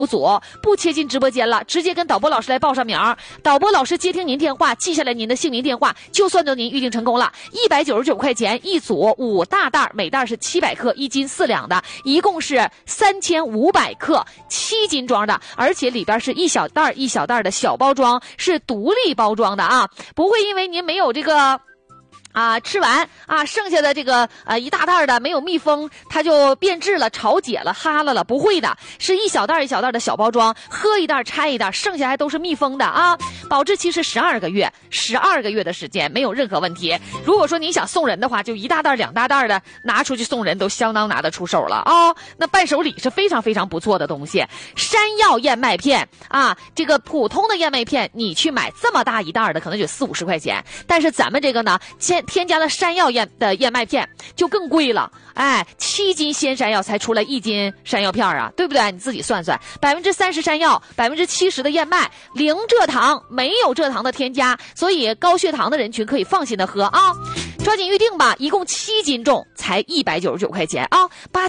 组不切进直播间了，直接跟导播老师来报上名，导播老师接听您电话，记下来您的姓名电话，就算得您预定成功了。199块钱一组，5大袋，每袋是700克，1斤4两的，一共是3500克，7斤装的，而且里边是一小袋一小袋的小包装，是独立包装的啊，不会因为您没有这个吃完剩下的这个一大袋的没有密封，它就变质了、潮解了、哈了，不会的，是一小袋一小袋的小包装，喝一袋拆一袋，剩下还都是密封的啊。保质期是12个月，12个月的时间没有任何问题。如果说你想送人的话，就一大袋2大袋的拿出去送人，都相当拿得出手了啊。那伴手礼是非常非常不错的东西。山药燕麦片这个普通的燕麦片你去买这么大一袋的可能就40-50块钱，但是咱们这个呢添加了山药燕麦片就更贵了，7斤鲜山药才出来1斤山药片啊，对不对？你自己算算，30%山药，70%的燕麦，零蔗糖，没有蔗糖的添加，所以高血糖的人群可以放心的喝啊。抓紧预定吧，一共7斤重，才199块钱啊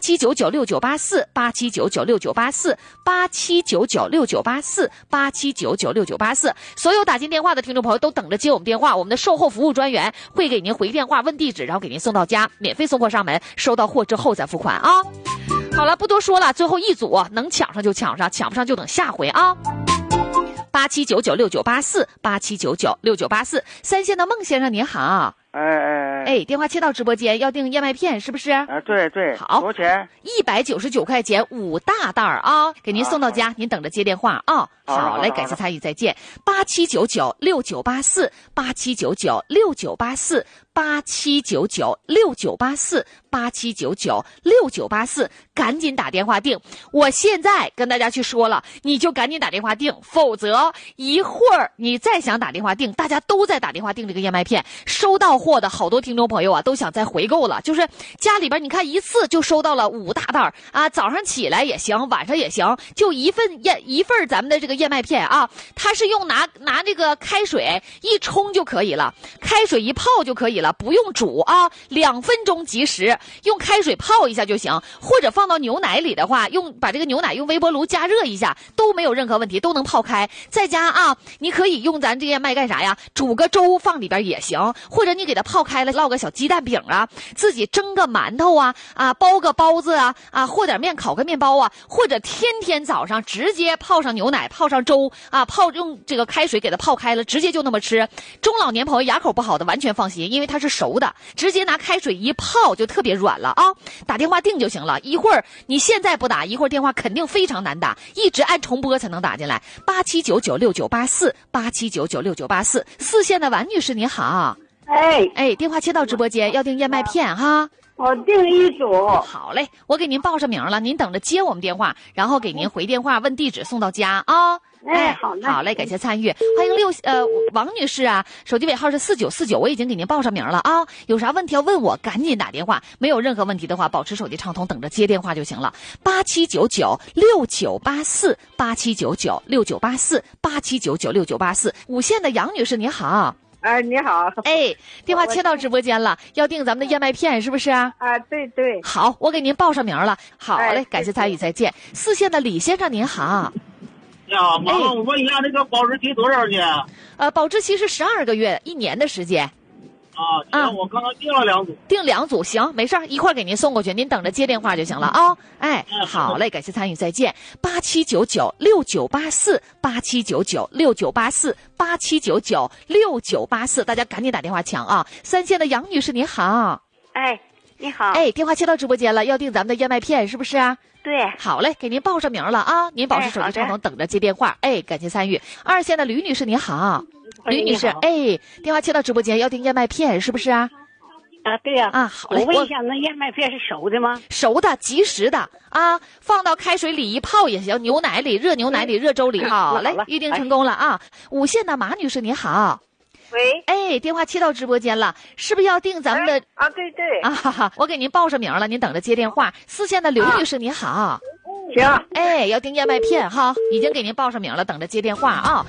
！87996984，87996984，87996984，87996984，所有打进电话的听众朋友都等着接我们电话，我们的售后服务专员会给您回电话问地址，然后给您送到家，免费送货上门，收到货之后再付款啊。好了，不多说了，最后一组能抢上就抢上，抢不上就等下回啊。87996984，87996984，三线的孟先生您好。电话切到直播间，要订燕麦片是不是？ 对。 好， 多少钱 ？199块钱5大袋啊，给您送到家，您等着接电话啊。好嘞，感谢参与，再见。87996984，87996984，87996984，赶紧打电话订。我现在跟大家去说了，你就赶紧打电话订，否则一会儿你再想打电话订，大家都在打电话订这个燕麦片，收到货的好多听众朋友都想再回购了，就是家里边你看一次就收到了5大袋早上起来也行，晚上也行，就一份咱们的这个燕麦片它是用拿这个开水一冲就可以了，开水一泡就可以了，不用煮2分钟即食，用开水泡一下就行，或者放到牛奶里的话，把这个牛奶用微波炉加热一下都没有任何问题，都能泡开。在家你可以用咱这燕麦干啥呀？煮个粥放里边也行，或者你给它泡开了，烙个小鸡蛋饼自己蒸个馒头包个包子和点面烤个面包或者天早上直接泡上牛奶，泡上粥用这个开水给它泡开了，直接就那么吃。中老年朋友牙口不好的完全放心，因为它是熟的，直接拿开水一泡就特别软了打电话订就行了，一会儿你现在不打，一会儿电话肯定非常难打，一直按重播才能打进来。87996984，87996984，四线的王女士你好。电话接到直播间，要订燕麦片我订一组。 好嘞，我给您报上名了，您等着接我们电话，然后给您回电话问地址送到家好嘞，感谢参与，欢迎王女士手机尾号是4949，我已经给您报上名了有啥问题要问我，赶紧打电话，没有任何问题的话，保持手机畅通，等着接电话就行了。87996984，87996984，87996984，五线的杨女士你好。 你好。 电话切到直播间了，要订咱们的燕麦片是不是对。 好，我给您报上名了。好嘞，感谢参与，再见。四线的李先生您好。 你好，麻烦我问一下这个保质期多少钱？ 保质期是12个月，1年的时间。 行，我刚刚订了2组。 订2组，行，没事儿，一会儿给您送过去，您等着接电话就行了好嘞，感谢参与，再见。87996984，87996984，87996984，大家赶紧打电话抢三线的杨女士你好。 你好。 电话接到直播间了，要订咱们的燕麦片是不是对。 好嘞，给您报上名了您保持手机畅通，等着接电话感谢参与。二线的吕女士你好。吕女士电话接到直播间，要订燕麦片是不是对呀。 好嘞， 我问一下，那燕麦片是熟的吗？ 熟的，即食的放到开水里一泡也行，牛奶里、热牛奶里、热粥里。好嘞，预定成功了五线的马女士你好。 喂。 电话切到直播间了，是不是要订咱们的对我给您报上名了，您等着接电话。四线的刘女士你好。 行。 要订燕麦片已经给您报上名了，等着接电话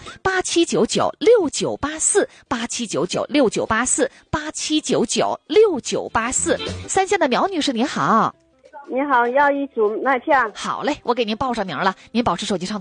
87996984，87996984，87996984。三线的苗女士你好。 你好，要一组麦片。 好嘞，我给您报上名了，您保持手机畅通。